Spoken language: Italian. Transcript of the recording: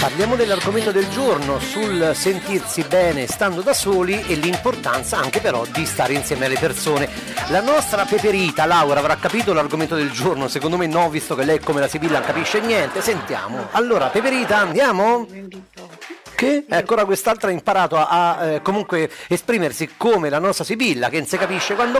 Parliamo dell'argomento del giorno sul sentirsi bene stando da soli e l'importanza anche però di stare insieme alle persone. La nostra Peperita, Laura, avrà capito l'argomento del giorno? Secondo me no, visto che lei come la Sibilla non capisce niente. Sentiamo. Allora, Peperita, andiamo? Che? Ecco, ora quest'altra ha imparato a comunque esprimersi come la nostra Sibilla, che non si capisce quando